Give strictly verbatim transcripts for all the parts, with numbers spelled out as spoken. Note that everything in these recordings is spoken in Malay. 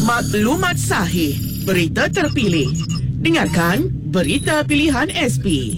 Maklumat sahih, berita terpilih. Dengarkan Berita Pilihan S P.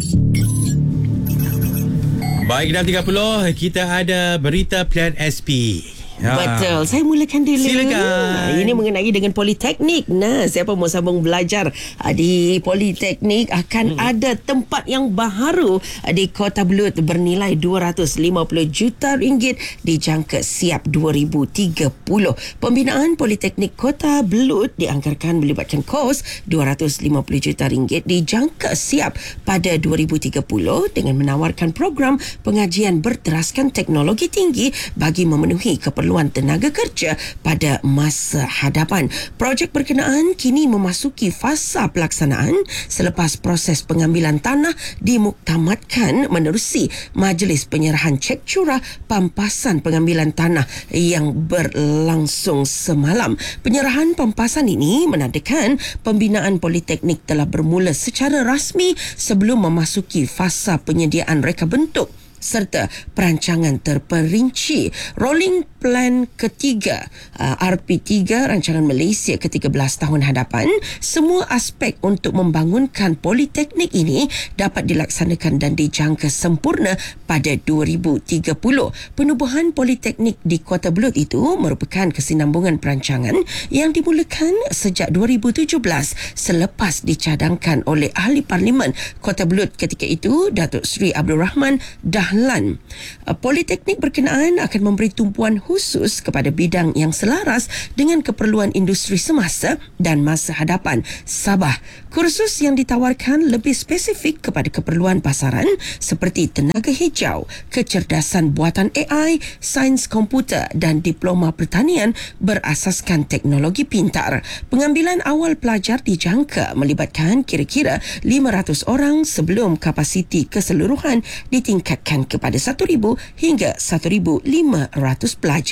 Baik, enam tiga puluh kita ada Berita Pilihan S P. Ha. Betul. Saya mulakan dulu. Silakan. Ini mengenai dengan Politeknik. Nah, siapa mau sambung belajar di Politeknik akan hmm. ada tempat yang baharu di Kota Belud bernilai dua ratus lima puluh juta ringgit dijangka siap dua ribu tiga puluh. Pembinaan Politeknik Kota Belud dianggarkan melibatkan kos dua ratus lima puluh juta ringgit dijangka siap pada dua ribu tiga puluh dengan menawarkan program pengajian berteraskan teknologi tinggi bagi memenuhi keperluan tenaga kerja pada masa hadapan. Projek berkenaan kini memasuki fasa pelaksanaan selepas proses pengambilan tanah dimuktamadkan menerusi majlis penyerahan cek curah pampasan pengambilan tanah yang berlangsung semalam. Penyerahan pampasan ini menandakan pembinaan Politeknik telah bermula secara rasmi sebelum memasuki fasa penyediaan reka bentuk serta perancangan terperinci. Rolling Plan ketiga uh, R P tiga Rancangan Malaysia ke tiga belas tahun hadapan, semua aspek untuk membangunkan Politeknik ini dapat dilaksanakan dan dijangka sempurna pada dua ribu tiga puluh. Penubuhan Politeknik di Kota Belud itu merupakan kesinambungan perancangan yang dimulakan sejak dua ribu tujuh belas selepas dicadangkan oleh Ahli Parlimen Kota Belud ketika itu, Datuk Seri Abdul Rahman Dahlan. Politeknik berkenaan akan memberi tumpuan khusus kepada bidang yang selaras dengan keperluan industri semasa dan masa hadapan Sabah. Kursus yang ditawarkan lebih spesifik kepada keperluan pasaran seperti tenaga hijau, kecerdasan buatan A I, sains komputer dan diploma pertanian berasaskan teknologi pintar. Pengambilan awal pelajar dijangka melibatkan kira-kira lima ratus orang sebelum kapasiti keseluruhan ditingkatkan kepada satu ribu hingga satu ribu lima ratus pelajar.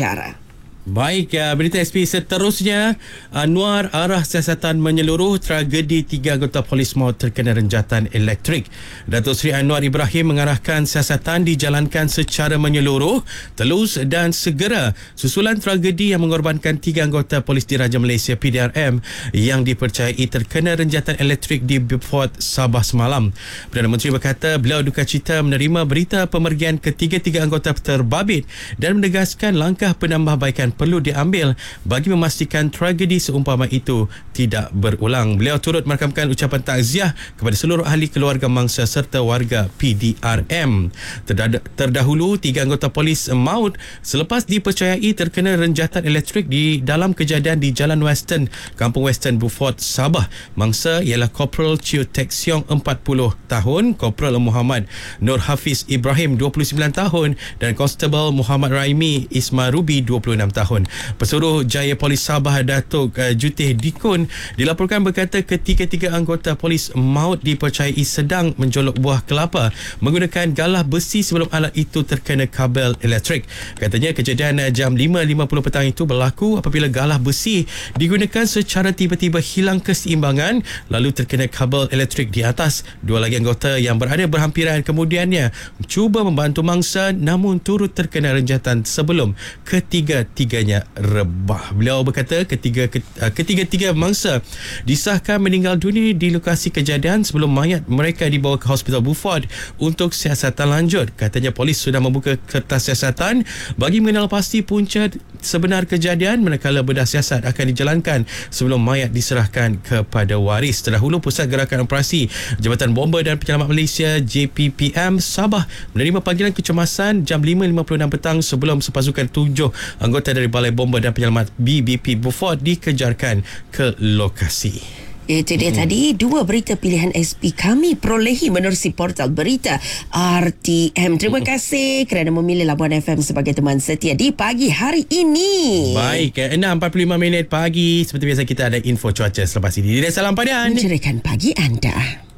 Baik, uh, berita S P seterusnya. Anwar arah siasatan menyeluruh, tragedi tiga anggota polis maut terkena renjatan elektrik. Datuk Seri Anwar Ibrahim mengarahkan siasatan dijalankan secara menyeluruh, telus dan segera susulan tragedi yang mengorbankan tiga anggota polis Diraja Malaysia P D R M yang dipercayai terkena renjatan elektrik di Beaufort, Sabah semalam. Perdana Menteri berkata beliau duka cita menerima berita pemergian ketiga-tiga anggota terbabit dan menegaskan langkah penambahbaikan perlu diambil bagi memastikan tragedi seumpama itu tidak berulang. Beliau turut merakamkan ucapan takziah kepada seluruh ahli keluarga mangsa serta warga P D R M. Terdahulu, tiga anggota polis maut selepas dipercayai terkena renjatan elektrik di dalam kejadian di Jalan Western, Kampung Western, Beaufort, Sabah. Mangsa ialah Korporal Chiu Tek Siong empat puluh tahun, Korporal Muhammad Nur Hafiz Ibrahim dua puluh sembilan tahun dan Konstable Muhammad Raimi Ismarubi dua puluh enam tahun. Pesuruh Jaya Polis Sabah Datuk uh, Jutih Dikun dilaporkan berkata ketiga-tiga anggota polis maut dipercayai sedang menjolok buah kelapa menggunakan galah besi sebelum alat itu terkena kabel elektrik. Katanya kejadian uh, jam lima lima puluh petang itu berlaku apabila galah besi digunakan secara tiba-tiba hilang keseimbangan lalu terkena kabel elektrik di atas. Dua lagi anggota yang berada berhampiran kemudiannya cuba membantu mangsa namun turut terkena renjatan sebelum ketiga-tiga rebah. Beliau berkata ketiga ketiga-tiga mangsa disahkan meninggal dunia di lokasi kejadian sebelum mayat mereka dibawa ke Hospital Beaufort untuk siasatan lanjut. Katanya polis sudah membuka kertas siasatan bagi mengenal pasti punca sebenar kejadian manakala bedah siasat akan dijalankan sebelum mayat diserahkan kepada waris. Terdahulu Pusat Gerakan Operasi Jabatan Bomba dan Penyelamat Malaysia J P P M Sabah menerima panggilan kecemasan jam lima lima puluh enam petang sebelum sepasukan tujuh anggota dari Balai Bomba dan Penyelamat B B P Beaufort dikejarkan ke lokasi. Itu dia hmm. tadi dua berita pilihan S P kami perolehi menerusi portal berita R T M. Terima kasih kerana memilih Labuan F M sebagai teman setia di pagi hari ini. Baik, enam empat puluh lima minit pagi. Seperti biasa kita ada info cuaca selepas ini. Salam padan. Menceriakan pagi anda.